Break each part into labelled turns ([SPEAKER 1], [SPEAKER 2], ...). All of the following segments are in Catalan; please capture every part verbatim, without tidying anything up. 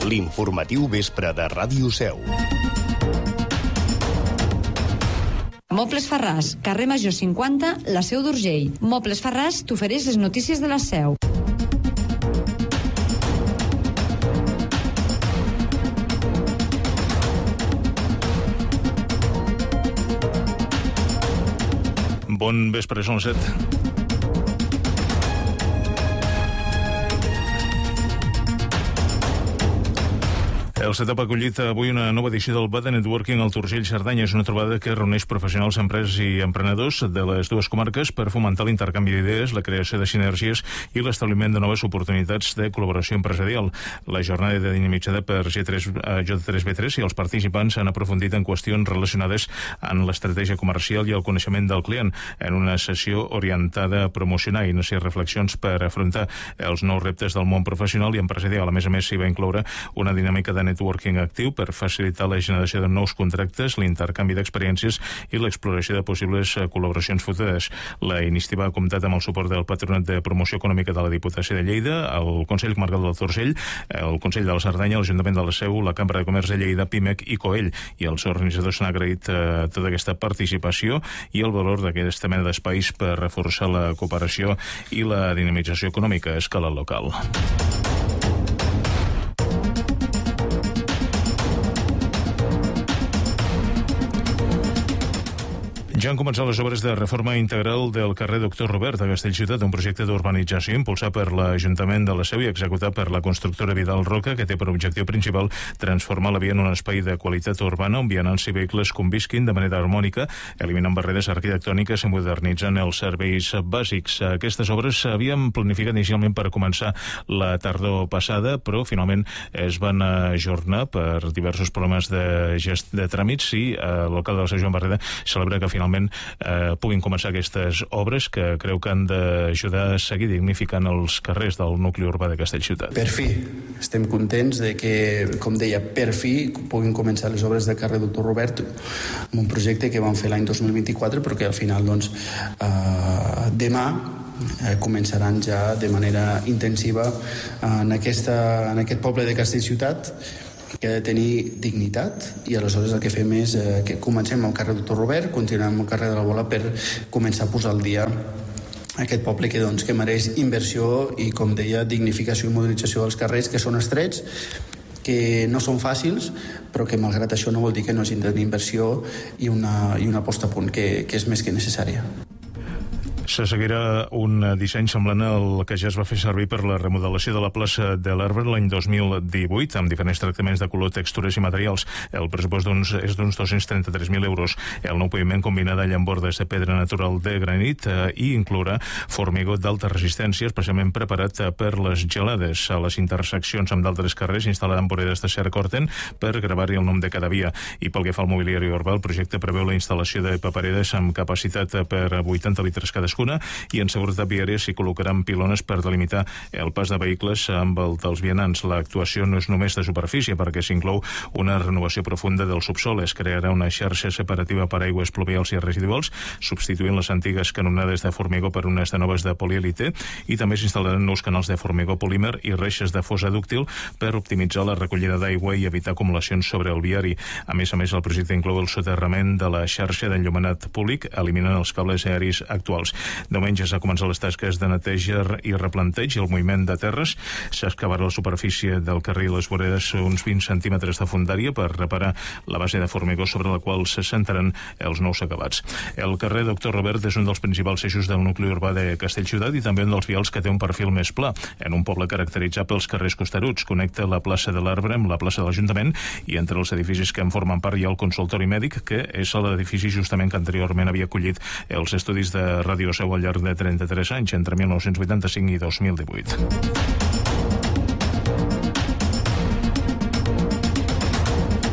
[SPEAKER 1] L'informatiu vespre de Ràdio Seu.
[SPEAKER 2] Mobles Farràs, carrer Major cinquanta, la Seu d'Urgell. Mobles Farràs t'ofereix les notícies de la Seu.
[SPEAKER 3] Bon vespre, són les set. El setup ha acollit avui una nova edició del Bada Networking al Turgell Cerdanya. És una trobada que reuneix professionals, empreses i emprenedors de les dues comarques per fomentar l'intercanvi d'idees, la creació de sinergies i l'establiment de noves oportunitats de col·laboració empresarial. La jornada de dinamitzada per G tres, J tres B tres i els participants han aprofundit en qüestions relacionades amb l'estratègia comercial i el coneixement del client en una sessió orientada a promocionar i iniciar reflexions per afrontar els nous reptes del món professional i empresarial. A més a més, s'hi va incloure una dinàmica de networking actiu per facilitar la generació de nous contractes, l'intercanvi d'experiències i l'exploració de possibles col·laboracions futures. La iniciativa ha comptat amb el suport del Patronat de Promoció Econòmica de la Diputació de Lleida, el Consell Comarcal del Turgell, el Consell de la Cerdanya, l'Ajuntament de la Seu, la Cambra de Comerç de Lleida, Pimec i Coell. I els organitzadors s'han agraït eh, tota aquesta participació i el valor d'aquesta mena d'espais per reforçar la cooperació i la dinamització econòmica a escala local. Ja han començat les obres de reforma integral del carrer Doctor Robert a Castellciutat, un projecte d'urbanització impulsat per l'Ajuntament de la Seu i executat per la constructora Vidal Roca, que té per objectiu principal transformar la via en un espai de qualitat urbana on vianants i vehicles convisquin de manera harmònica, eliminant barreres arquitectòniques i modernitzant els serveis bàsics. Aquestes obres s'havien planificat inicialment per començar la tardor passada, però finalment es van ajornar per diversos problemes de gest de tràmits i eh, l'alcalde de la Seu, Joan Barreda, celebra que finalment Eh, puguin començar aquestes obres que creu que han d'ajudar a seguir dignificant els carrers del nucli urbà de Castellciutat.
[SPEAKER 4] Per fi, estem contents de que, com deia, per fi puguin començar les obres del carrer Doctor Robert, un projecte que vam fer l'any dos mil vint-i-quatre, però que al final, doncs, eh, demà eh, començaran ja de manera intensiva en, aquesta, en aquest poble de Castellciutat, que ha de tenir dignitat, i aleshores el que fem és eh, que comencem al carrer Doctor Robert, continuem amb el carrer de la Bola per començar a posar al dia aquest poble que, doncs, que mereix inversió i, com deia, dignificació i modernització dels carrers, que són estrets, que no són fàcils, però que malgrat això no vol dir que no hagin tenir inversió i una, i una posta a punt que, que és més que necessària.
[SPEAKER 3] Se seguirà un disseny semblant al que ja es va fer servir per la remodelació de la plaça de l'Arbre l'any dos mil divuit, amb diferents tractaments de color, textures i materials. El pressupost doncs, és d'uns dos-cents trenta-tres mil euros. El nou paviment combinarà llambordes de pedra natural de granit eh, i inclourà formigó d'alta resistència, especialment preparat eh, per les gelades. A les interseccions amb d'altres carrers instal·laran voreres de Ser Corten per gravar-hi el nom de cada via. I pel que fa al mobiliari urbà, el projecte preveu la instal·lació de papereres amb capacitat per vuitanta litres cadascuna, i en seguretat viària s'hi col·locaran pilones per delimitar el pas de vehicles amb el dels vianants. L'actuació no és només de superfície, perquè s'inclou una renovació profunda del subsol. Es crearà una xarxa separativa per aigües pluvials i residuals, substituint les antigues canonades de formigó per unes de noves de polielite, i també s'instal·laran nous canals de formigó polímer i reixes de fosa dúctil per optimitzar la recollida d'aigua i evitar acumulacions sobre el viari. A més a més, el projecte inclou el soterrament de la xarxa d'enllumenat públic, eliminant els cables aeris actuals. Diumenge s'ha començat les tasques de neteja i replanteig i el moviment de terres. S'excavarà la superfície del carrer i les voreres uns vint centímetres de fondària per reparar la base de formigó sobre la qual se sentaran els nous acabats. El carrer Doctor Robert és un dels principals eixos del nucli urbà de Castellciutat i també un dels vials que té un perfil més pla. En un poble caracteritzat pels carrers costeruts, connecta la plaça de l'Arbre amb la plaça de l'Ajuntament, i entre els edificis que en formen part hi ha el consultori mèdic, que és l'edifici justament que anteriorment havia acollit els estudis de Ràdio Seu al llarg de trenta-tres anys, entre mil nou-cents vuitanta-cinc i dos mil divuit. I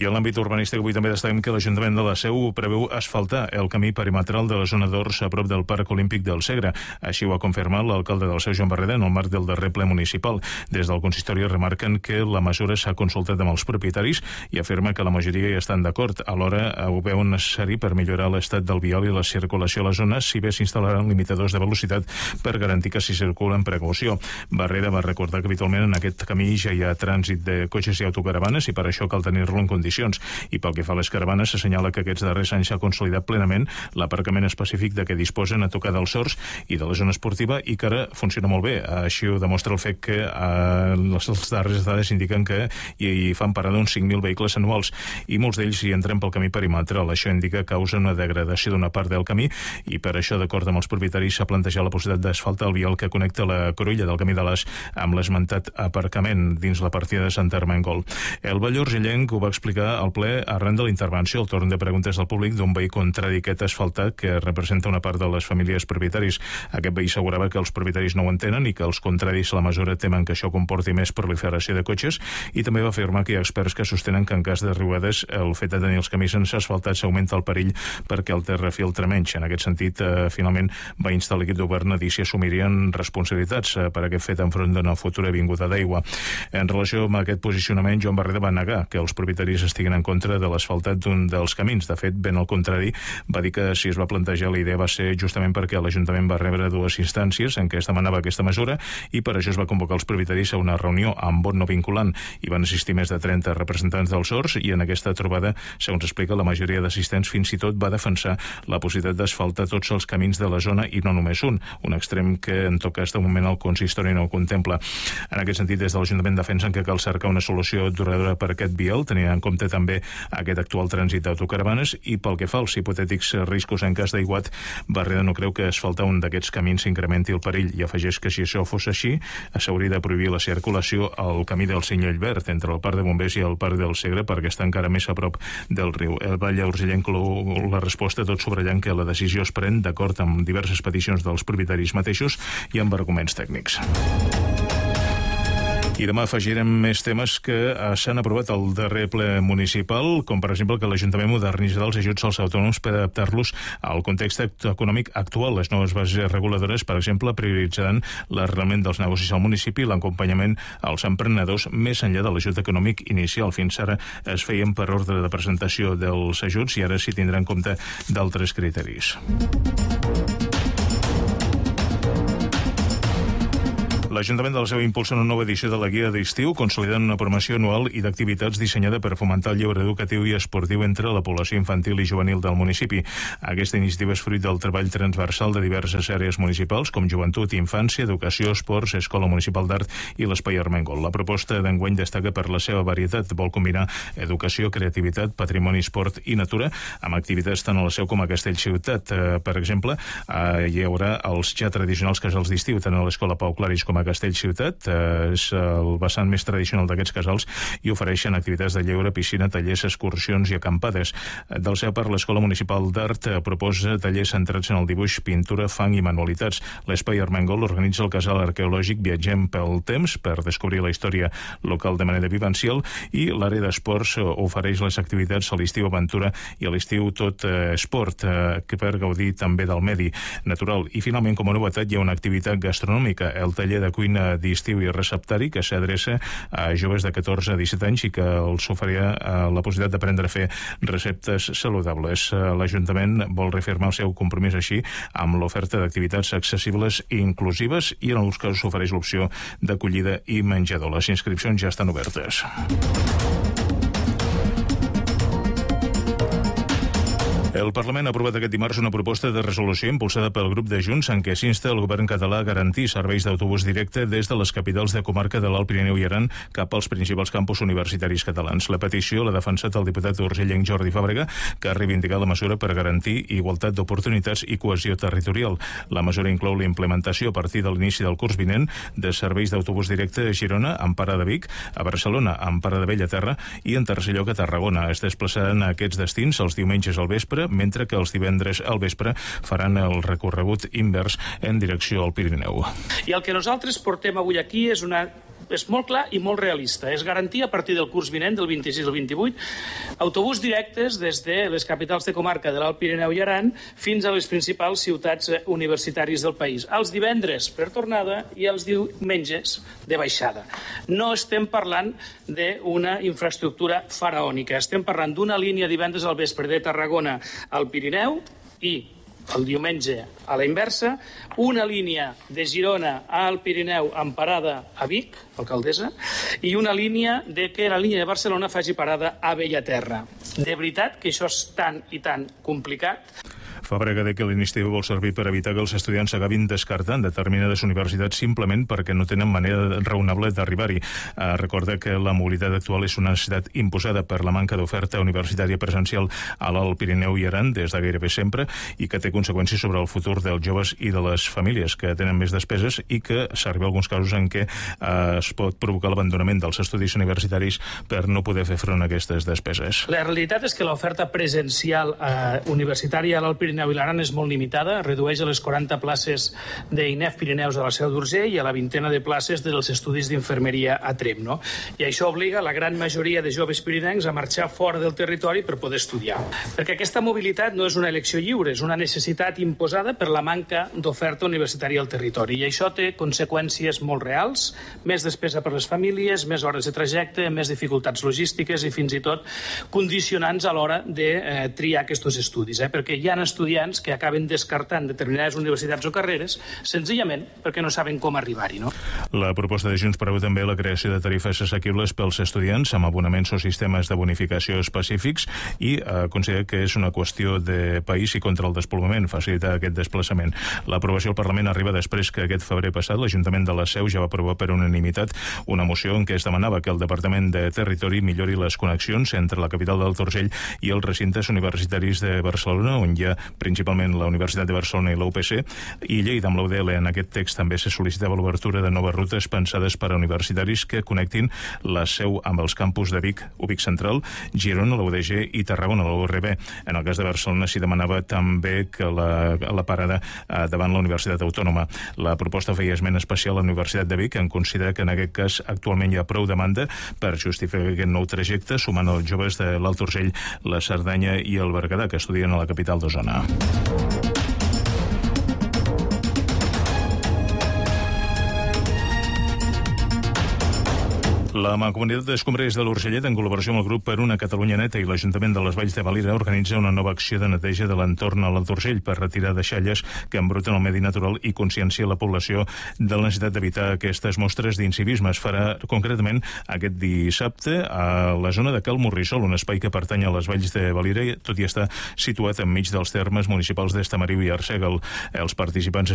[SPEAKER 3] en l'àmbit urbanístic avui també destaquem que l'Ajuntament de la Seu preveu asfaltar el camí perimetral de la zona d'Ors a prop del Parc Olímpic del Segre. Així ho ha confirmat l'alcalde del Seu, Joan Barreda, en el marc del darrer ple municipal. Des del consistori remarquen que la mesura s'ha consultat amb els propietaris i afirma que la majoria hi estan d'acord. Alhora ho veuen necessari per millorar l'estat del vial i la circulació a la zona, si bé s'instal·laran limitadors de velocitat per garantir que s'hi circula amb precaució. Barreda va recordar que habitualment en aquest camí ja hi ha trànsit de cotxes i autocaravanes i per això cal tenir-lo en condicions. I pel que fa a les caravanes, s'assenyala que aquests darrers anys s'ha consolidat plenament l'aparcament específic de què disposen a tocar dels Horts i de la zona esportiva i que ara funciona molt bé. Així ho demostra el fet que eh, les darreres dades indiquen que hi fan parada uns cinc mil vehicles anuals i molts d'ells hi entren pel camí perimetral. Això indica causa una degradació d'una part del camí i per això, d'acord amb els propietaris, s'ha plantejat la possibilitat d'asfaltar el vial que connecta la Cruïlla del camí de l'As amb l'esmentat aparcament dins la partida de Sant Ermengol. El Vall Urgellenc ho va explicar al ple arran de la intervenció al torn de preguntes del públic d'un veí contrari aquest asfaltat que representa una part de les famílies propietaris. Aquest veí assegurava que els propietaris no ho entenen i que els contraris a la mesura temen que això comporti més proliferació de cotxes i també va afirmar que hi ha experts que sostenen que en cas de riuades el fet de tenir els camins sense asfaltats augmenta el perill perquè el terra filtra menys. En aquest sentit, eh, finalment va instar l'equip de govern a dir si assumirien responsabilitats eh, per aquest fet enfront d'una futura vinguda d'aigua. En relació amb aquest posicionament, Joan Barreda va negar que els propietaris estiguin en contra de l'asfaltat d'un dels camins. De fet, ben al contrari, va dir que si es va plantejar la idea va ser justament perquè l'Ajuntament va rebre dues instàncies en què es demanava aquesta mesura i per això es va convocar els propietaris a una reunió amb vot no vinculant. Hi van assistir més de trenta representants dels Horts i en aquesta trobada, segons explica, la majoria d'assistents fins i tot va defensar la possibilitat d'asfaltar tots els camins de la zona i no només un, un extrem que en tot cas de moment el consistori no contempla. En aquest sentit, des de l'Ajuntament defensen que cal cercar una solució duradora per aquest vial, tenint en compte també aquest actual trànsit d'autocaravanes i pel que fa als hipotètics riscos en cas d'aiguat, Barreda no creu que asfaltar un d'aquests camins s'incrementi el perill i afegeix que si això fos així, s'hauria de prohibir la circulació al camí del Cinyell Verd entre el Parc de Bombers i el Parc del Segre perquè està encara més a prop del riu. El Vall Urgellenc inclou la resposta tot sobrellant que la decisió es pren d'acord amb diverses peticions dels propietaris mateixos i amb arguments tècnics. I demà afegirem més temes que s'han aprovat al darrer ple municipal, com per exemple que l'Ajuntament modernitzarà els ajuts als autònoms per adaptar-los al context econòmic actual. Les noves bases reguladores, per exemple, prioritzaran l'arrelament dels negocis al municipi i l'acompanyament als emprenedors més enllà de l'ajut econòmic inicial. Fins ara es feien per ordre de presentació dels ajuts i ara s'hi tindrà en compte d'altres criteris. L'Ajuntament de la Seu impulsa una nova edició de la Guia d'Estiu, consolidant una promoció anual i d'activitats dissenyada per fomentar el lleure educatiu i esportiu entre la població infantil i juvenil del municipi. Aquesta iniciativa és fruit del treball transversal de diverses àrees municipals, com joventut, infància, educació, esports, escola municipal d'art i l'Espai Ermengol. La proposta d'enguany destaca per la seva varietat. Vol combinar educació, creativitat, patrimoni, esport i natura amb activitats tant a la Seu com a Castellciutat. Eh, per exemple, eh, hi haurà els ja tradicionals casals d'estiu, tant a l'Escola Pau Claris com a Castellciutat, eh, és el vessant més tradicional d'aquests casals i ofereixen activitats de lleure, piscina, tallers, excursions i acampades. Del seu part, l'Escola Municipal d'Art eh, proposa tallers centrats en el dibuix, pintura, fang i manualitats. L'Espai Ermengol organitza el casal arqueològic Viatgem pel Temps per descobrir la història local de manera vivencial i l'àrea d'esports ofereix les activitats a l'estiu aventura i a l'estiu tot eh, esport, eh, que per gaudir també del medi natural. I finalment, com a novetat, hi ha una activitat gastronòmica, el taller de cuina d'estiu i receptari que s'adreça a joves de catorze a disset anys i que els oferirà la possibilitat d'aprendre a fer receptes saludables. L'Ajuntament vol reafirmar el seu compromís així amb l'oferta d'activitats accessibles i inclusives i en alguns casos s'ofereix l'opció d'acollida i menjador. Les inscripcions ja estan obertes. El Parlament ha aprovat aquest dimarts una proposta de resolució impulsada pel grup de Junts en què s'insta el govern català a garantir serveis d'autobús directe des de les capitals de comarca de l'Alt Pirineu i Aran cap als principals campus universitaris catalans. La petició l'ha defensat el diputat urgellenc Jordi Fàbrega, que ha reivindicat la mesura per garantir igualtat d'oportunitats i cohesió territorial. La mesura inclou la implementació a partir de l'inici del curs vinent de serveis d'autobús directe a Girona, amb parada a Vic, a Barcelona, amb parada a Bellaterra i en tercer lloc a Tarragona. Es desplaçaran a aquests destins els diumenges al vespre, mentre que els divendres al vespre faran el recorregut invers en direcció al Pirineu.
[SPEAKER 5] I el que nosaltres portem avui aquí és una és molt clar i molt realista. És garantir a partir del curs vinent, del vint-i-sis al vint-i-vuit, autobús directes des de les capitals de comarca de l'Alt Pirineu i Aran fins a les principals ciutats universitàries del país. Els divendres per tornada i els diumenges de baixada. No estem parlant d'una infraestructura faraònica. Estem parlant d'una línia divendres al vespre de Tarragona al Pirineu i el diumenge a la inversa, una línia de Girona al Pirineu amb parada a Vic, alcaldessa, i una línia de que la línia de Barcelona faci parada a Bellaterra. De veritat que això és tan i tan complicat.
[SPEAKER 3] Fàbrega de que l'iniciativa vol servir per evitar que els estudiants s'acabin descartant determinades universitats simplement perquè no tenen manera raonable d'arribar-hi. Eh, recorda que la mobilitat actual és una necessitat imposada per la manca d'oferta universitària presencial a l'Alt Pirineu i Aran des de gairebé sempre i que té conseqüències sobre el futur dels joves i de les famílies que tenen més despeses i que s'arriba a alguns casos en què eh, es pot provocar l'abandonament dels estudis universitaris per no poder fer front a aquestes despeses.
[SPEAKER 5] La realitat és que l'oferta presencial eh, universitària a l'Alt Pirineu i l'Aran és molt limitada, redueix a les quaranta places d'I N E F Pirineus a la Seu d'Urgell i a la vintena de places dels estudis d'infermeria a Tremp, no? I això obliga la gran majoria de joves pirinencs a marxar fora del territori per poder estudiar. Perquè aquesta mobilitat no és una elecció lliure, és una necessitat imposada per la manca d'oferta universitària al territori. I això té conseqüències molt reals, més despesa per les famílies, més hores de trajecte, més dificultats logístiques i fins i tot condicionants a l'hora de eh, triar aquests estudis, eh? Perquè hi ha estudiants que acaben descartant determinades universitats o carreres senzillament perquè no saben com arribar-hi, no?
[SPEAKER 3] La proposta de Junts preveu també la creació de tarifes assequibles pels estudiants amb abonaments o sistemes de bonificació específics i eh, considera que és una qüestió de país i contra el despoblament facilitar aquest desplaçament. L'aprovació al Parlament arriba després que aquest febrer passat l'Ajuntament de la Seu ja va aprovar per unanimitat una moció en què es demanava que el Departament de Territori millori les connexions entre la capital del Urgell i els recintes universitaris de Barcelona, on hi ha principalment la Universitat de Barcelona i la U P C, i Lleida amb l'U D L. En aquest text també se sol·licitava l'obertura de noves rutes pensades per a universitaris que connectin la Seu amb els campus de Vic, Ubic Central, Girona, la U D G i Tarragona, la U R B. En el cas de Barcelona s'hi demanava també que la, la parada eh, davant la Universitat Autònoma. La proposta feia esment especial a la Universitat de Vic, en considera que en aquest cas actualment hi ha prou demanda per justificar aquest nou trajecte, sumant els joves de l'Alt Urgell, la Cerdanya i el Berguedà, que estudien a la capital d'Osona. La Mancomunitat d'Escombrers de l'Urgellet, en col·laboració amb el grup Per una Catalunya Neta i l'Ajuntament de les Valls de Valira, organitza una nova acció de neteja de l'entorn a l'Alt Urgell per retirar deixalles que embruten el medi natural i conscienciar la població de la necessitat d'evitar aquestes mostres d'incivisme. Es farà concretament aquest dissabte a la zona de Cal Morrissol, un espai que pertany a les Valls de Valira, tot i estar situat enmig dels termes municipals d'Estamariu i Arsèguel. Els participants